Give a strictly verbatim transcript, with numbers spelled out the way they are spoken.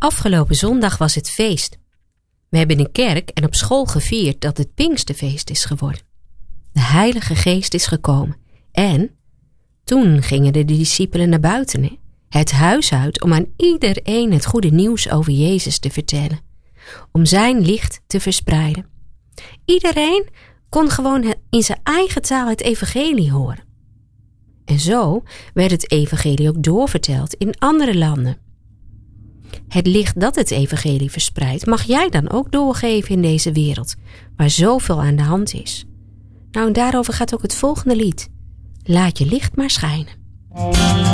Afgelopen zondag was het feest. We hebben in kerk en op school gevierd dat het Pinksterfeest is geworden. De Heilige Geest is gekomen. En toen gingen de discipelen naar buiten, hè? Het huis uit om aan iedereen het goede nieuws over Jezus te vertellen. Om zijn licht te verspreiden. Iedereen kon gewoon in zijn eigen taal het evangelie horen. En zo werd het evangelie ook doorverteld in andere landen. Het licht dat het evangelie verspreidt, mag jij dan ook doorgeven in deze wereld, waar zoveel aan de hand is. Nou, en daarover gaat ook het volgende lied. Laat je licht maar schijnen.